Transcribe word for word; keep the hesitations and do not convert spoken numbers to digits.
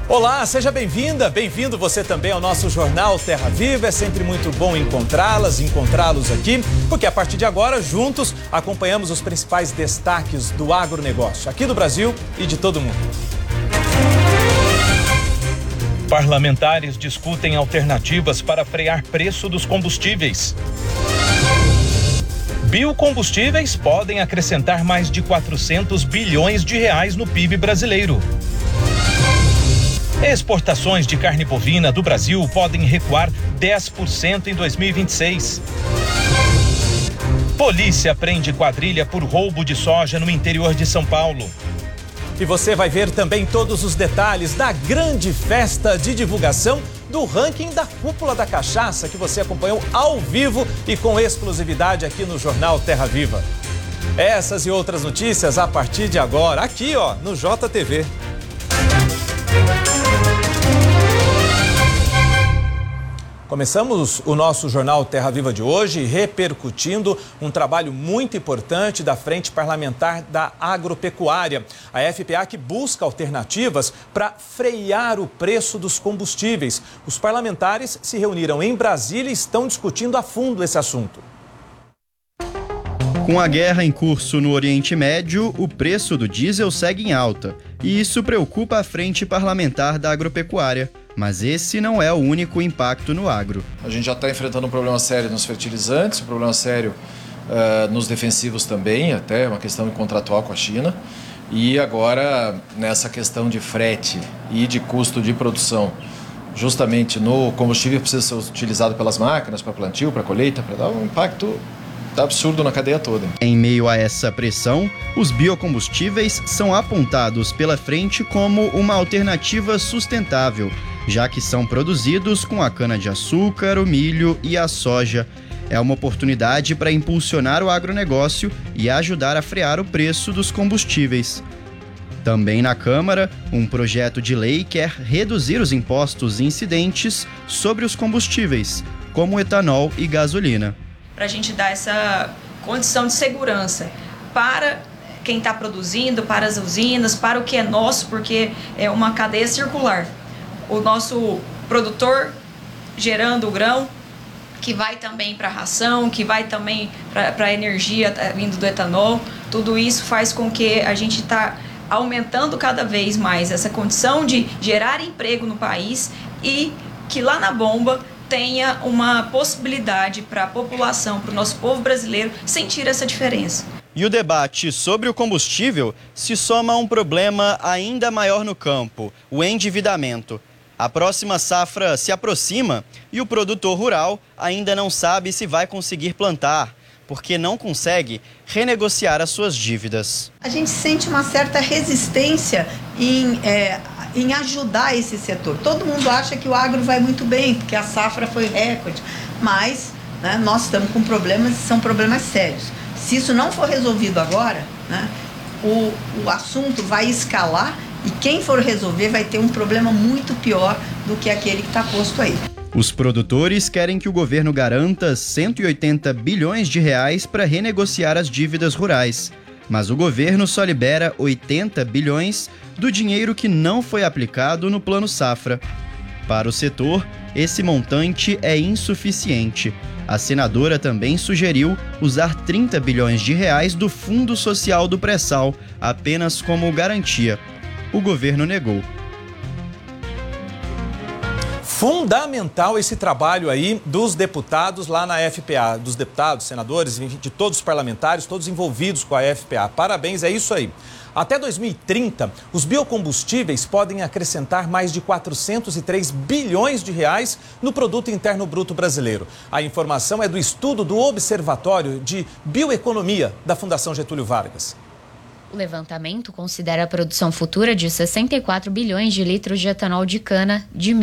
Olá, seja bem-vinda, bem-vindo você também ao nosso Jornal Terra Viva. É sempre muito bom encontrá-las, encontrá-los aqui, porque a partir de agora, juntos, acompanhamos os principais destaques do agronegócio, aqui do Brasil e de todo o mundo. Parlamentares discutem alternativas para frear preço dos combustíveis. Biocombustíveis podem acrescentar mais de quatrocentos bilhões de reais no P I B brasileiro. Exportações de carne bovina do Brasil podem recuar dez por cento em dois mil e vinte e seis. Polícia prende quadrilha por roubo de soja no interior de São Paulo. E você vai ver também todos os detalhes da grande festa de divulgação do ranking da Cúpula da Cachaça, que você acompanhou ao vivo e com exclusividade aqui no Jornal Terra Viva. Essas e outras notícias a partir de agora, aqui ó, no J T V. Começamos o nosso Jornal Terra Viva de hoje repercutindo um trabalho muito importante da Frente Parlamentar da Agropecuária, a F P A, que busca alternativas para frear o preço dos combustíveis. Os parlamentares se reuniram em Brasília e estão discutindo a fundo esse assunto. Com a guerra em curso no Oriente Médio, o preço do diesel segue em alta e isso preocupa a Frente Parlamentar da Agropecuária. Mas esse não é o único impacto no agro. A gente já está enfrentando um problema sério nos fertilizantes, um problema sério uh, nos defensivos também, até uma questão contratual com a China. E agora, nessa questão de frete e de custo de produção, justamente no combustível que precisa ser utilizado pelas máquinas, para plantio, para colheita, para dar um impacto absurdo na cadeia toda. Em meio a essa pressão, os biocombustíveis são apontados pela frente como uma alternativa sustentável, já que são produzidos com a cana-de-açúcar, o milho e a soja. É uma oportunidade para impulsionar o agronegócio e ajudar a frear o preço dos combustíveis. Também na Câmara, um projeto de lei quer reduzir os impostos incidentes sobre os combustíveis, como etanol e gasolina. Para a gente dar essa condição de segurança para quem está produzindo, para as usinas, para o que é nosso, porque é uma cadeia circular. O nosso produtor gerando o grão, que vai também para a ração, que vai também para a energia vindo do etanol, tudo isso faz com que a gente está aumentando cada vez mais essa condição de gerar emprego no país e que lá na bomba tenha uma possibilidade para a população, para o nosso povo brasileiro sentir essa diferença. E o debate sobre o combustível se soma a um problema ainda maior no campo, o endividamento. A próxima safra se aproxima e o produtor rural ainda não sabe se vai conseguir plantar, porque não consegue renegociar as suas dívidas. A gente sente uma certa resistência em, é, em ajudar esse setor. Todo mundo acha que o agro vai muito bem, porque a safra foi recorde, mas né, nós estamos com problemas e são problemas sérios. Se isso não for resolvido agora, né, o, o assunto vai escalar e quem for resolver vai ter um problema muito pior do que aquele que está posto aí. Os produtores querem que o governo garanta cento e oitenta bilhões de reais para renegociar as dívidas rurais. Mas o governo só libera oitenta bilhões do dinheiro que não foi aplicado no Plano Safra. Para o setor, esse montante é insuficiente. A senadora também sugeriu usar trinta bilhões de reais do Fundo Social do Pré-Sal, apenas como garantia. O governo negou. Fundamental esse trabalho aí dos deputados lá na F P A, dos deputados, senadores, enfim, de todos os parlamentares, todos envolvidos com a F P A. Parabéns, é isso aí. Até dois mil e trinta, os biocombustíveis podem acrescentar mais de quatrocentos e três bilhões de reais no Produto Interno Bruto brasileiro. A informação é do estudo do Observatório de Bioeconomia da Fundação Getúlio Vargas. O levantamento considera a produção futura de sessenta e quatro bilhões de litros de etanol de cana de